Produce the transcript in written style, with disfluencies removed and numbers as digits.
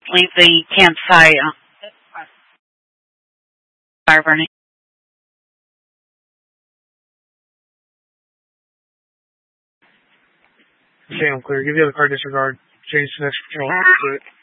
leave the campsite. Fire burning. Okay, I'm clear. Give the other car disregard. Change to next patrol.